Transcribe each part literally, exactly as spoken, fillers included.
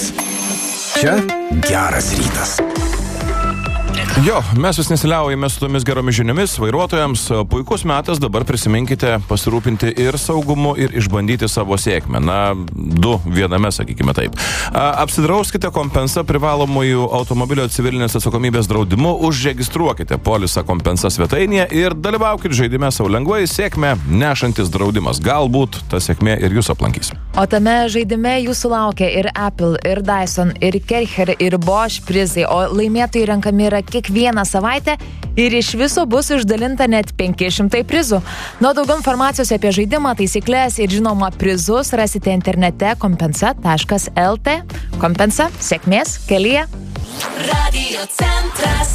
rytas. Čia geras rytas. Jo, mes vis nesiliaujame su tomis geromis žiniomis vairuotojams. Puikus metas dabar prisiminkite pasirūpinti ir saugumu, ir išbandyti savo sėkmę. Na, du viename, sakykime taip. Apsidrauskite Compensa privalomųjų automobilio civilinės atsakomybės draudimu, užregistruokite polisą Compensa svetainėje ir dalyvaukite žaidime Sau lengvai, sėkmę nešantis draudimas. Galbūt ta sėkmė ir jūs aplankys. O tame žaidime jūsų laukia ir Apple, ir Dyson, ir Kercher, ir Bosch prizai, o laimėtojai renkami yra kiekvieną savaitę ir iš viso bus išdalinta net penki šimtai prizų. Nuo daugiau informacijos apie žaidimą, taisyklės ir žinoma prizus rasite internete compensa taškas lt. Compensa, sėkmės kelyje. Radio centras.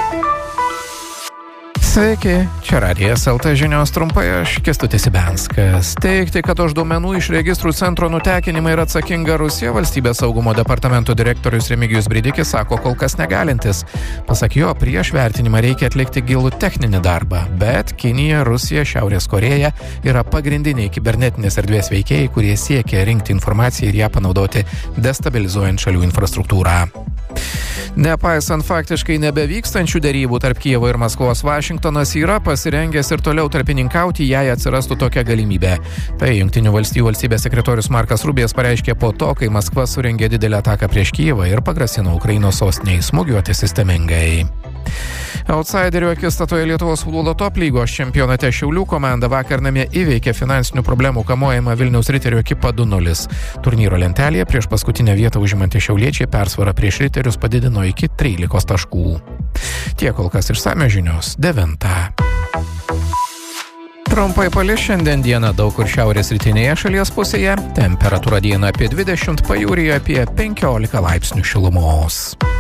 Sveiki, čia Radijas el te žinios trumpai, aš Kęstutis Ibenskas. Teigti, kad už duomenų iš registrų centro nutekinimą yra atsakinga Rusija, valstybės saugumo departamento direktorius Remigijus Bridikis sako kol kas negalintis. Pasak jo, prieš vertinimą reikia atlikti gilų techninį darbą, bet Kinija, Rusija, Šiaurės Korėja yra pagrindiniai kibernetinės erdvės veikėjai, kurie siekia rinkti informaciją ir ją panaudoti destabilizuojant šalių infrastruktūrą. Nepaisant faktiškai nebevykstančių derybų tarp Kijevo ir Maskvos, Vašingtonas yra pasirengęs ir toliau tarpininkauti, jei atsirastų tokia galimybė. Tai Jungtinių valstijų valstybės sekretorius Markas Rubijas pareiškė po to, kai Maskva surengė didelę ataką prieš Kijevą ir pagrasino Ukrainos sostinei smūgiuoti sistemingai. Outsiderių akistatoje Lietuvos futbolo top lygos čempionate Šiaulių komanda vakar namie įveikė finansinių problemų kamuojamą Vilniaus Riterių ekipą du nulis. Turnyro lentelėje prieš paskutinę vietą užimantį šiauliečiai persvarą prieš Riterius padidino iki trylikos taškų. Tiek kol kas išsamios žinios devintą. Trumpai palis šiandien dieną daug kur šiaurės rytinėje šalies pusėje. Temperatūra dieną apie dvidešimt, pajūryje apie penkiolika laipsnių šilumos.